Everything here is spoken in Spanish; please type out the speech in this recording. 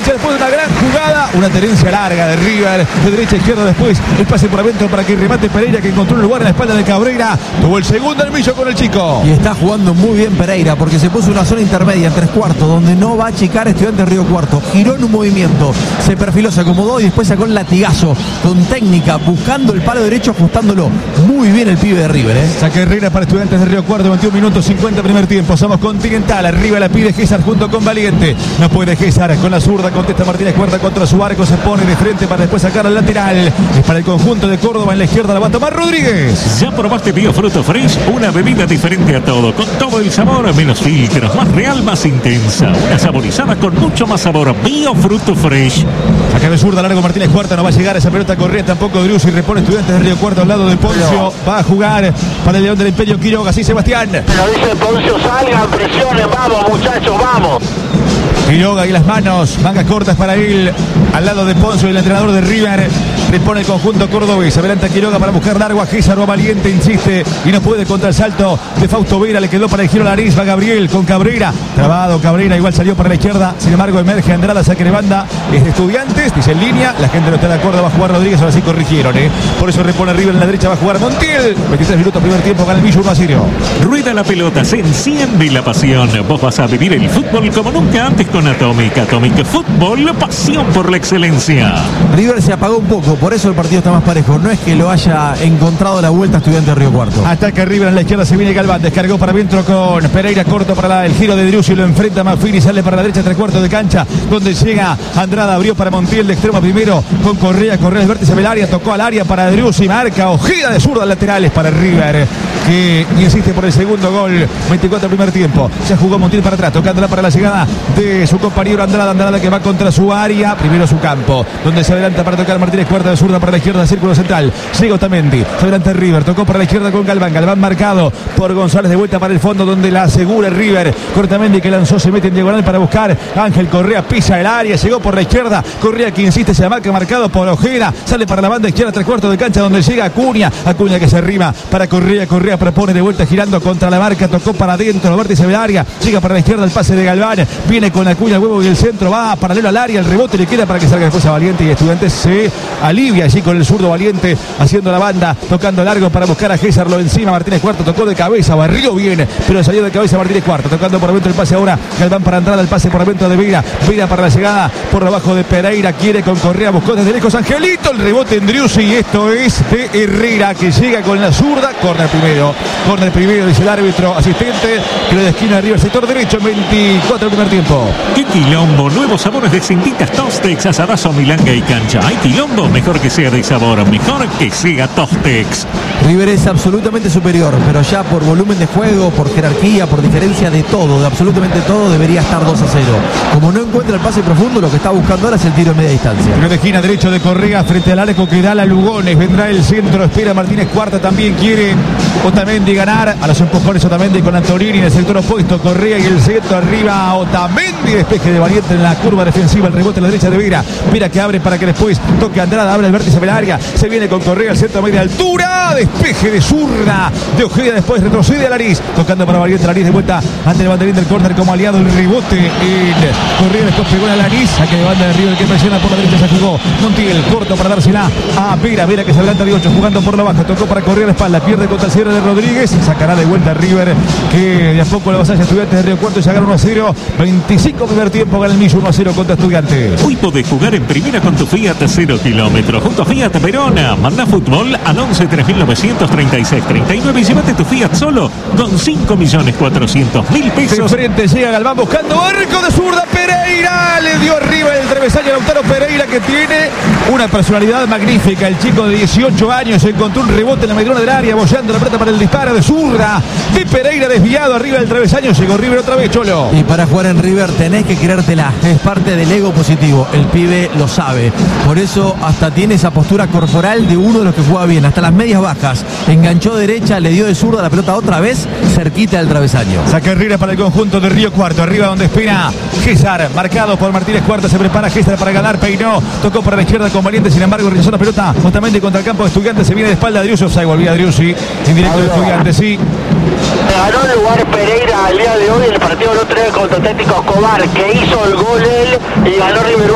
derecha después de una gran jugada, una tenencia larga de River, de derecha a izquierda después, el pase por adentro para que remate Pereira, que encontró un lugar en la espalda de Cabrera, tuvo el segundo al millo con el chico. Y está jugando muy bien Pereira, porque se puso una zona intermedia en 3/4, donde no va a achicar Estudiantes Río Cuarto, giró en un movimiento, se perfiló, se acomodó y después sacó el latigazo, con técnica, buscando el palo derecho, ajustándolo muy bien el pibe de River. Saque Herrera para Estudiantes de Río Cuarto, 21 minutos 50 primer tiempo, somos Continental, arriba la pide Gésar junto con Valiente, no puede Gésar, con la zurda contesta Martínez Cuarta contra su arco, se pone de frente para después sacar al lateral, es para el conjunto de Córdoba, en la izquierda la va a tomar Rodríguez. ¿Ya probaste Biofruto Fresh? Una bebida diferente a todo, con todo el sabor, menos filtros, más real, más intensa, una saborizada con mucho más sabor. Biofruto Fresh. Saca de zurda largo Martínez Cuarta, no va a llegar esa pelota Correa, tampoco Driussi, repone Estudiantes de Río Cuarto al lado de Poncio, va a jugar para el León del Imperio Quiroga, sí Sebastián. Pero dice Poncio, salgan, presionen, vamos muchachos, vamos. Quiroga y las manos, mangas cortas para él, al lado de Poncio, el entrenador de River, repone el conjunto cordobés, adelanta Quiroga para buscar largo a Gésar, va Valiente, insiste y no puede contra el salto de Fausto Vera, le quedó para el giro Lariz, va Gabriel con Cabrera, trabado Cabrera, igual salió para la izquierda, sin embargo emerge Andrada, saque de banda, es de Estudiantes, dice en línea, la gente no está de acuerdo, va a jugar Rodríguez, ahora sí corrigieron, por eso repone River en la derecha, va a jugar Montiel, 23 minutos primer tiempo, gana el Millo 1-0. Rueda la pelota, se enciende la pasión, vos vas a vivir el fútbol como nunca antes con Atomic. Atomic Fútbol, pasión por la excelencia. River se apagó un poco, por eso el partido está más parejo. No es que lo haya encontrado la vuelta Estudiantes de Río Cuarto. Ataca River en la izquierda, se viene Galván, descargó para adentro con Pereira, corto para el giro de Driussi, lo enfrenta Maffini, sale para la derecha, 3/4 de cancha, donde llega Andrada, abrió para Montiel de extremo primero con Correa, Correa el vértice del área, tocó al área para Driussi, marca, ojida de zurda laterales para River, que insiste por el segundo gol, 24 primer tiempo, ya jugó Montiel para atrás, tocándola para la llegada de su compañero Andrada que va contra su área, primero su campo, donde se adelanta para tocar Martínez Cuarta de zurda para la izquierda, círculo central, sigue Otamendi, se adelanta River, tocó para la izquierda con Galván, Galván marcado por González, de vuelta para el fondo donde la asegura River, Cortamendi que lanzó, se mete en diagonal para buscar Ángel Correa, pisa el área, llegó por la izquierda, Correa que insiste, se la marca marcado por Ojeda, sale para la banda izquierda, 3/4 de cancha donde llega Acuña que se arrima para Correa, Correa propone de vuelta girando contra la marca, tocó para adentro, el vértice del área, llega para la izquierda el pase de Galván, viene con Acuña, el huevo y el centro, va paralelo al área, el rebote le queda para que salga después a Valiente y Estudiantes se alivia allí con el zurdo Valiente haciendo la banda, tocando largo para buscar a Gésar, lo encima Martínez Cuarto, tocó de cabeza, barrió bien, pero salió de cabeza Martínez Cuarto, tocando por adentro el pase ahora, Galván para entrada, el pase por adentro de Vera, Vera para la llegada, por abajo de Pereira, quiere con Correa, buscó desde lejos Angelito, el rebote en Driussi y esto es de Herrera que llega con la zurda, córner primero, dice el árbitro asistente, que de esquina arriba, el sector derecho, 24 primer tiempo. ¡Qué quilombo! Nuevos sabores de Cintitas Tostex, asadazo, milanga y cancha. ¿Hay quilombo? Mejor que sea de sabor, mejor que sea Tostex. River es absolutamente superior, pero ya por volumen de juego, por jerarquía, por diferencia de todo, de absolutamente todo, debería estar 2-0. Como no encuentra el pase profundo, lo que está buscando ahora es el tiro en media distancia. Tiro de esquina derecho de Correa frente al arco que da la Lugones, vendrá el centro, espera Martínez Cuarta, también quiere Otamendi ganar, a los empujones Otamendi con Antonini en el sector opuesto, Correa y el centro arriba, Otamendi, despeje de Valiente en la curva defensiva, el rebote a la derecha de Vera, Vera que abre para que después toque Andrada, abre el vértice del área, se viene con Correa, el centro a media altura, despeje de zurda de Ojeda, después retrocede a Lariz, tocando para Valiente, Lariz de vuelta ante el banderín del córner como aliado, el rebote en Correa, después pegó a Lariz, saque de banda de River que presiona por la derecha, se jugó Montiel, corto para dársela a Vera, Vera que se adelanta de 8, jugando por la baja, tocó para Correa a la espalda, pierde contra el cierre de Rodríguez, sacará de vuelta a River que de a poco la vasalla Estudiantes de Río Cuarto, ya ganó 1-0, 25 primer tiempo, gana el Millo 1-0 contra Estudiantes. Hoy podés jugar en primera con tu Fiat 0 kilómetros junto a Fiat Verona. Manda fútbol al 11 3936 39 y llévate tu Fiat solo con 5.400.000 pesos. Enfrente llega Galván buscando arco de zurda, Pereira le dio arriba el travesaño a Lautaro Pereira, que tiene una personalidad magnífica. El chico de 18 años encontró un rebote en la mediana del área, bollando la pelota para el disparo de zurda de Pereira, desviado arriba del travesaño. Llegó River otra vez, Cholo. Y para jugar en River tenés que creértela, es parte del ego positivo, el pibe lo sabe, por eso hasta tiene esa postura corporal de uno de los que juega bien, hasta las medias bajas, enganchó derecha, le dio de zurda la pelota otra vez cerquita del travesaño. Saca Herrera para el conjunto de Río Cuarto, arriba donde espera Gésar, marcado por Martínez Cuarta, se prepara Gésar para ganar, peinó, tocó por la izquierda con Valiente, sin embargo rechazó la pelota justamente contra el campo de Estudiantes, se viene de espalda de Driussi, offside, volvía Driussi, indirecto de Estudiantes, sí. Ganó el lugar Pereira al día de hoy, el partido del otro día contra Atlético Escobar, que hizo el gol él y ganó River.